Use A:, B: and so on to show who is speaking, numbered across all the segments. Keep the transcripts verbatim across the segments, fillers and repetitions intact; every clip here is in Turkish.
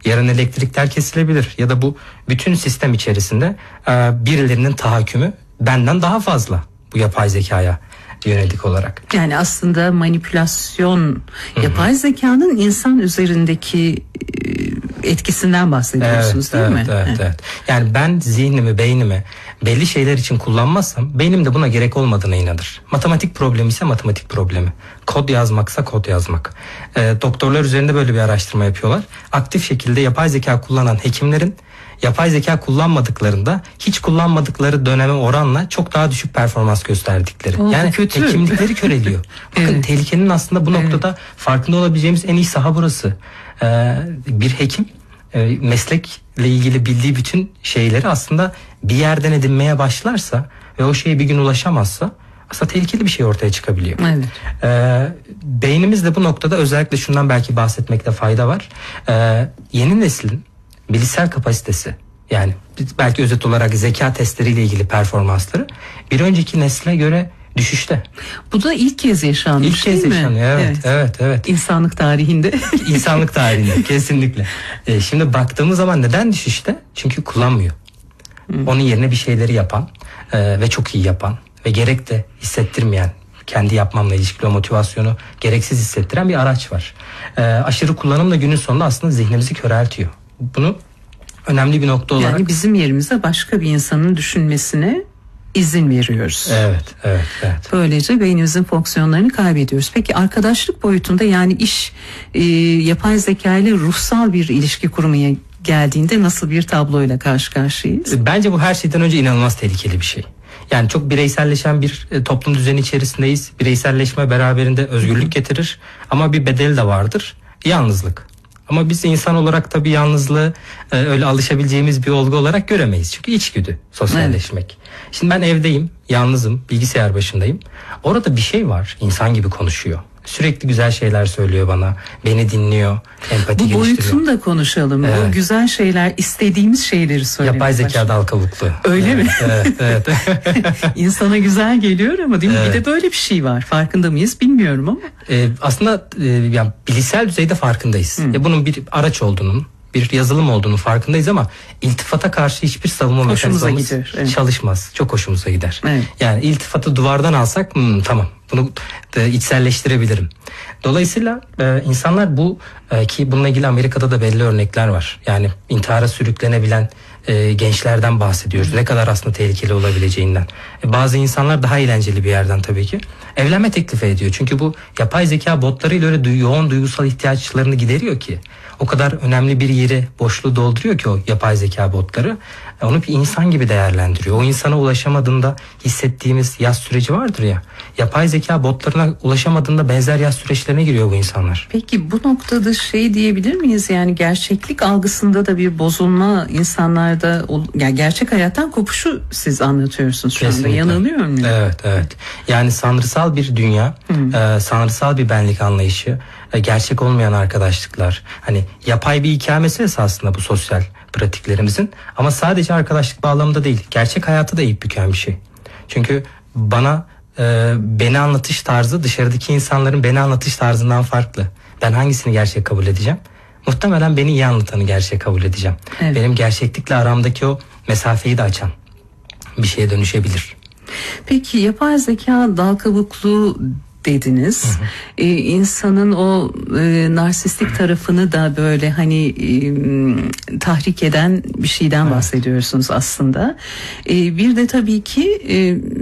A: Yarın elektrikler kesilebilir ya da bu bütün sistem içerisinde e, birilerinin tahakkümü benden daha fazla bu yapay zekaya yönelik olarak.
B: Yani aslında manipülasyon, Hı-hı. yapay zekanın insan üzerindeki etkisinden bahsediyorsunuz,
A: evet,
B: değil
A: evet,
B: mi?
A: Evet, evet, evet. Yani ben zihnimi, beynimi belli şeyler için kullanmazsam beynim de buna gerek olmadığına inanır. Matematik problemi ise matematik problemi. Kod yazmaksa kod yazmak. E, doktorlar üzerinde böyle bir araştırma yapıyorlar. Aktif şekilde yapay zeka kullanan hekimlerin yapay zeka kullanmadıklarında hiç kullanmadıkları döneme oranla çok daha düşük performans gösterdikleri.
B: O,
A: yani
B: kötü.
A: hekimlikleri köreliyor. Bakın evet. Tehlikenin aslında bu noktada evet. farkında olabileceğimiz en iyi saha burası. Ee, bir hekim e, meslekle ilgili bildiği bütün şeyleri aslında bir yerden edinmeye başlarsa ve o şeye bir gün ulaşamazsa aslında tehlikeli bir şey ortaya çıkabiliyor.
B: Evet.
A: Ee, beynimiz de bu noktada özellikle şundan belki bahsetmekte fayda var. Ee, yeni neslin bilişsel kapasitesi, yani belki özet olarak zeka testleriyle ilgili performansları bir önceki nesle göre düşüşte.
B: Bu da ilk kez yaşanmış,
A: İlk kez
B: değil
A: yaşanıyor.
B: mi?
A: Evet, evet, evet, evet.
B: İnsanlık tarihinde.
A: İnsanlık tarihinde kesinlikle. Ee, şimdi baktığımız zaman neden düşüşte? Çünkü kullanmıyor. Hmm. Onun yerine bir şeyleri yapan e, ve çok iyi yapan ve gerek de hissettirmeyen, kendi yapmamla ilişkili o motivasyonu gereksiz hissettiren bir araç var. E, aşırı kullanım da günün sonunda aslında zihnimizi köreltiyor. Bunu önemli bir nokta olarak...
B: Yani bizim yerimize başka bir insanın düşünmesine izin veriyoruz.
A: Evet, evet, evet.
B: Böylece beynimizin fonksiyonlarını kaybediyoruz. Peki arkadaşlık boyutunda, yani iş e, yapay zeka ile ruhsal bir ilişki kurmaya geldiğinde nasıl bir tabloyla karşı karşıyayız?
A: Bence bu her şeyden önce inanılmaz tehlikeli bir şey. Yani çok bireyselleşen bir e, toplum düzeni içerisindeyiz. Bireyselleşme beraberinde özgürlük getirir ama bir bedeli de vardır. Yalnızlık. Ama biz insan olarak tabii yalnızlığı e, öyle alışabileceğimiz bir olgu olarak göremeyiz. Çünkü içgüdü sosyalleşmek. Evet. Şimdi ben evdeyim, yalnızım, bilgisayar başındayım. Orada bir şey var, insan gibi konuşuyor. Sürekli güzel şeyler söylüyor bana, beni dinliyor, empati
B: Bu
A: geliştiriyor. Bu
B: boyutunu da konuşalım. Evet. O güzel şeyler, istediğimiz şeyleri söylemeye
A: Yapay zeka
B: başlıyor.
A: dal kabuklu.
B: Öyle
A: evet,
B: mi?
A: Evet, evet.
B: İnsana güzel geliyor ama değil mi?
A: Evet.
B: Bir de böyle bir şey var. Farkında mıyız bilmiyorum ama.
A: Ee, aslında e, yani bilişsel düzeyde farkındayız. Hmm. Ya bunun bir araç olduğunun, bir yazılım olduğunu farkındayız ama iltifata karşı hiçbir savunma mekanizmamız evet. çalışmaz. Çok hoşumuza gider. Evet. Yani iltifatı duvardan alsak hmm, tamam bunu e, içselleştirebilirim. Dolayısıyla e, insanlar bu e, ki bununla ilgili Amerika'da da belli örnekler var. Yani intihara sürüklenebilen e, gençlerden bahsediyoruz. Hmm. Ne kadar aslında tehlikeli olabileceğinden. E, bazı insanlar daha eğlenceli bir yerden tabii ki evlenme teklifi ediyor. Çünkü bu yapay zeka botlarıyla öyle duy- yoğun duygusal ihtiyaçlarını gideriyor ki. O kadar önemli bir yeri, boşluğu dolduruyor ki o yapay zeka botları. Onu bir insan gibi değerlendiriyor. O insana ulaşamadığında hissettiğimiz yaz süreci vardır ya. Yapay zeka botlarına ulaşamadığında benzer yaz süreçlerine giriyor bu insanlar.
B: Peki bu noktada şey diyebilir miyiz? Yani gerçeklik algısında da bir bozulma insanlarda, yani gerçek hayattan kopuşu siz anlatıyorsunuz şu
A: Kesinlikle.
B: anda. Yanılıyor muyum?
A: Evet, evet. Yani sanrısal bir dünya, e, sanrısal bir benlik anlayışı, e, gerçek olmayan arkadaşlıklar. Hani yapay bir hikaye meselesi aslında bu sosyal pratiklerimizin. Ama sadece arkadaşlık bağlamında değil, gerçek hayatı da eğip büken bir şey. Çünkü bana e, beni anlatış tarzı dışarıdaki insanların beni anlatış tarzından farklı. Ben hangisini gerçek kabul edeceğim? Muhtemelen beni iyi anlatanı gerçek kabul edeceğim. Evet. Benim gerçeklikle aramdaki o mesafeyi de açan bir şeye dönüşebilir.
B: Peki yapay zeka dal kabuklu dediniz. Hı hı. Ee, insanın o e, narsistik tarafını da böyle hani e, tahrik eden bir şeyden evet. bahsediyorsunuz aslında. E, bir de tabii ki e,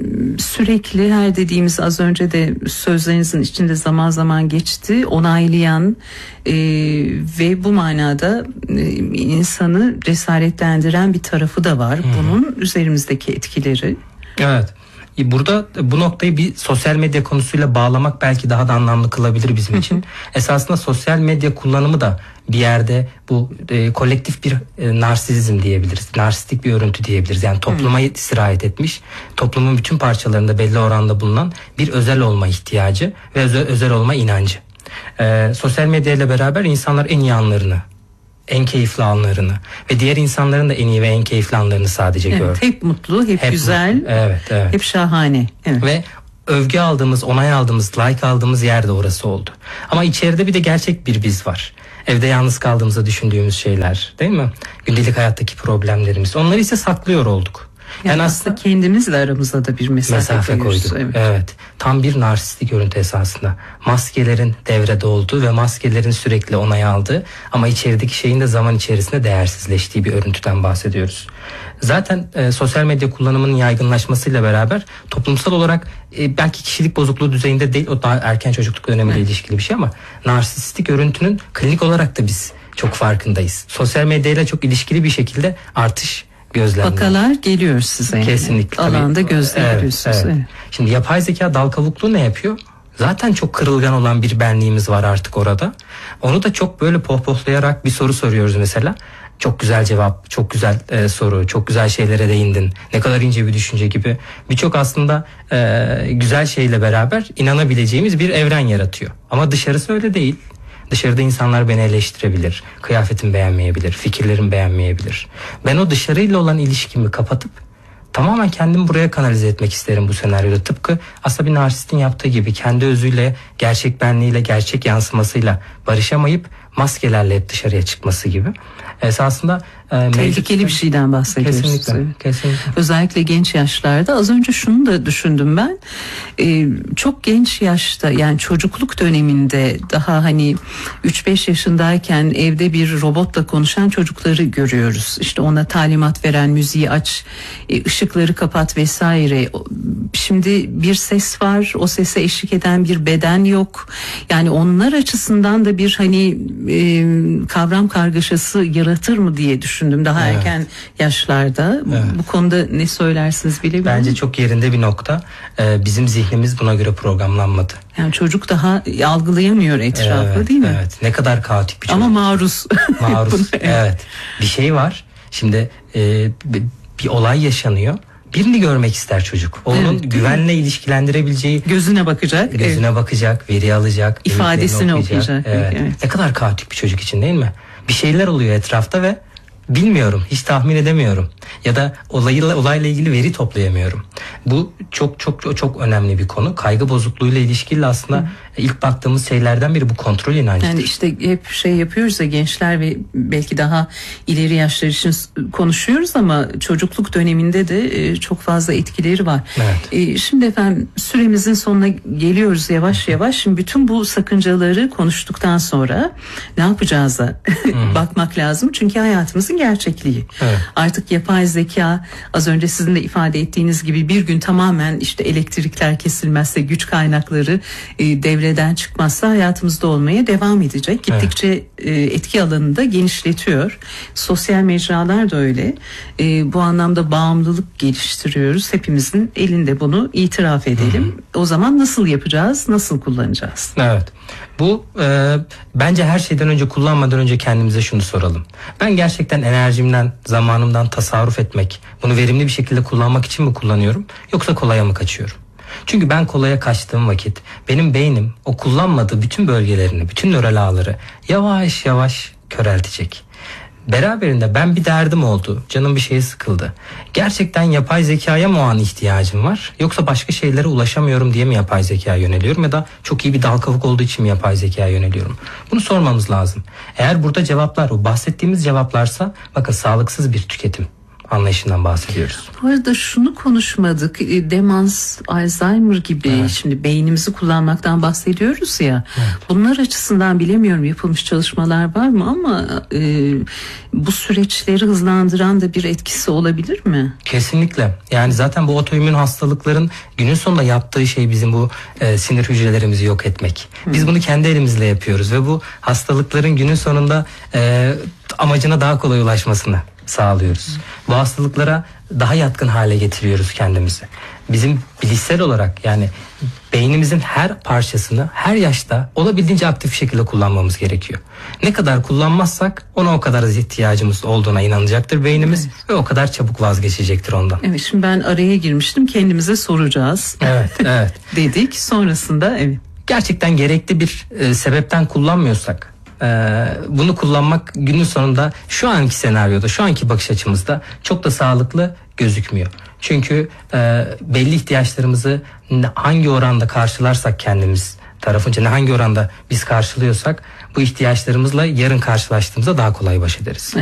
B: sürekli her dediğimiz, az önce de sözlerinizin içinde zaman zaman geçti, onaylayan e, ve bu manada e, insanı cesaretlendiren bir tarafı da var. Hı hı. Bunun üzerimizdeki etkileri.
A: Evet. Burada bu noktayı bir sosyal medya konusuyla bağlamak belki daha da anlamlı kılabilir bizim için. Hı hı. Esasında sosyal medya kullanımı da bir yerde bu e, kolektif bir e, narsizm diyebiliriz. Narsistik bir örüntü diyebiliriz. Yani topluma hı. sirayet etmiş, toplumun bütün parçalarında belli oranda bulunan bir özel olma ihtiyacı ve özel, özel olma inancı. E, sosyal medya ile beraber insanlar en iyi anlarını, en keyifli anlarını ve diğer insanların da en iyi ve en keyifli anlarını sadece
B: evet,
A: gör.
B: Hep mutlu, hep, hep güzel,
A: mutlu. Evet, evet.
B: Hep şahane. Evet.
A: Ve övgü aldığımız, onay aldığımız, like aldığımız yer de orası oldu. Ama içeride bir de gerçek bir biz var. Evde yalnız kaldığımızda düşündüğümüz şeyler, değil mi? Gündelik hayattaki problemlerimiz. Onları ise saklıyor olduk.
B: Yani, yani aslında kendimizle aramızda da bir mesafe,
A: mesafe koyduk. Evet. evet. Tam bir narsistik görüntü esasında. Maskelerin devrede olduğu ve maskelerin sürekli onay aldığı ama içerideki şeyin de zaman içerisinde değersizleştiği bir örüntüden bahsediyoruz. Zaten e, sosyal medya kullanımının yaygınlaşmasıyla beraber toplumsal olarak e, belki kişilik bozukluğu düzeyinde değil, o daha erken çocukluk dönemiyle evet. ilişkili bir şey ama narsistik örüntünün klinik olarak da biz çok farkındayız. Sosyal medyayla çok ilişkili bir şekilde artış gözlemliyor.
B: Vakalar geliyor size.
A: Kesinlikle.
B: Alanda gözlemliyorsunuz.
A: Evet, evet. Evet. Şimdi yapay zeka dal kavukluğu ne yapıyor? Zaten çok kırılgan olan bir benliğimiz var artık orada. Onu da çok böyle pohpohlayarak bir soru soruyoruz mesela. Çok güzel cevap, çok güzel e, soru, çok güzel şeylere değindin. Ne kadar ince bir düşünce gibi. Birçok aslında e, güzel şeyle beraber inanabileceğimiz bir evren yaratıyor. Ama dışarısı öyle değil. Dışarıda insanlar beni eleştirebilir, kıyafetimi beğenmeyebilir, fikirlerimi beğenmeyebilir. Ben o dışarıyla olan ilişkimi kapatıp tamamen kendimi buraya kanalize etmek isterim bu senaryoda. Tıpkı aslında bir narsistin yaptığı gibi kendi özüyle, gerçek benliğiyle, gerçek yansımasıyla barışamayıp maskelerle hep dışarıya çıkması gibi. Esasında
B: e, tehlikeli mevcut bir şeyden bahsediyoruz.
A: Kesinlikle, kesinlikle.
B: Özellikle genç yaşlarda. Az önce şunu da düşündüm ben. Ee, çok genç yaşta, yani çocukluk döneminde, daha hani üç beş yaşındayken evde bir robotla konuşan çocukları görüyoruz. İşte ona talimat veren, müziği aç, ışıkları kapat vesaire. Şimdi bir ses var, o sese eşlik eden bir beden yok. Yani onlar açısından da bir hani e, kavram kargaşası yaratır mı diye düşündüm daha evet. erken yaşlarda. Evet. Bu konuda ne söylersiniz bilemiyorum.
A: Bence çok yerinde bir nokta. Ee, bizim zihnimiz buna göre programlanmadı.
B: Yani çocuk daha algılayamıyor etrafı,
A: evet,
B: değil mi?
A: Evet. Ne kadar kaotik bir çocuk.
B: Ama maruz.
A: Maruz. Evet. Bir şey var. Şimdi e, bir olay yaşanıyor. Birini görmek ister çocuk. Onun evet, güvenle ilişkilendirebileceği,
B: gözüne bakacak,
A: gözüne evet. bakacak, veri alacak,
B: ifadesini okuyacak. okuyacak.
A: Evet. Evet. Ne kadar kaotik bir çocuk için, değil mi? Bir şeyler oluyor etrafta ve bilmiyorum, hiç tahmin edemiyorum. Ya da olayla, olayla ilgili veri toplayamıyorum. Bu çok çok çok önemli bir konu. Kaygı bozukluğuyla ilişkili aslında Hı. ilk baktığımız şeylerden biri bu kontrol inancıdır.
B: Yani işte hep şey yapıyoruz ya, gençler ve belki daha ileri yaşlar için konuşuyoruz ama çocukluk döneminde de çok fazla etkileri var. Evet. Şimdi efendim süremizin sonuna geliyoruz yavaş yavaş. Şimdi bütün bu sakıncaları konuştuktan sonra ne yapacağıza bakmak lazım. Çünkü hayatımızın gerçekliği. Evet. Artık yapay zeka, az önce sizin de ifade ettiğiniz gibi, bir gün tamamen işte elektrikler kesilmezse, güç kaynakları e, devreden çıkmazsa hayatımızda olmaya devam edecek. Gittikçe evet. e, etki alanını da genişletiyor. Sosyal mecralar da öyle. E, bu anlamda bağımlılık geliştiriyoruz. Hepimizin elinde, bunu itiraf edelim. Hı-hı. O zaman nasıl yapacağız? Nasıl kullanacağız?
A: Evet. Bu e, bence her şeyden önce, kullanmadan önce kendimize şunu soralım. Ben gerçekten enerjimden, zamanımdan tasarruf etmek, bunu verimli bir şekilde kullanmak için mi kullanıyorum, yoksa kolaya mı kaçıyorum? Çünkü ben kolaya kaçtığım vakit benim beynim o kullanmadığı bütün bölgelerini, bütün nöral ağları yavaş yavaş köreltecek. Beraberinde ben bir derdim oldu, canım bir şeye sıkıldı. Gerçekten yapay zekaya mı o an ihtiyacım var, yoksa başka şeylere ulaşamıyorum diye mi yapay zekaya yöneliyorum, ya da çok iyi bir dal kavuk olduğu için mi yapay zekaya yöneliyorum? Bunu sormamız lazım. Eğer burada cevaplar, o bahsettiğimiz cevaplarsa, bakın sağlıksız bir tüketim anlayışından bahsediyoruz.
B: Bu arada şunu konuşmadık. Demans, Alzheimer gibi evet. şimdi beynimizi kullanmaktan bahsediyoruz ya. Evet. Bunlar açısından bilemiyorum yapılmış çalışmalar var mı ama e, bu süreçleri hızlandıran da bir etkisi olabilir mi?
A: Kesinlikle. Yani zaten bu otoimmün hastalıkların günün sonunda yaptığı şey bizim bu e, sinir hücrelerimizi yok etmek. Biz hmm. bunu kendi elimizle yapıyoruz ve bu hastalıkların günün sonunda e, amacına daha kolay ulaşmasını sağlıyoruz. Hı. Bu hastalıklara daha yatkın hale getiriyoruz kendimizi. Bizim bilişsel olarak, yani beynimizin her parçasını her yaşta olabildiğince aktif şekilde kullanmamız gerekiyor. Ne kadar kullanmazsak ona o kadar ihtiyacımız olduğuna inanacaktır beynimiz evet. ve o kadar çabuk vazgeçecektir ondan.
B: Evet, şimdi ben araya girmiştim, kendimize soracağız.
A: Evet, evet.
B: dedik. Sonrasında evet.
A: Gerçekten gerekli bir e, sebepten kullanmıyorsak, bunu kullanmak günün sonunda şu anki senaryoda, şu anki bakış açımızda çok da sağlıklı gözükmüyor. Çünkü e, belli ihtiyaçlarımızı hangi oranda karşılarsak kendimiz tarafınca ne hangi oranda biz karşılıyorsak bu ihtiyaçlarımızla yarın karşılaştığımızda daha kolay baş ederiz.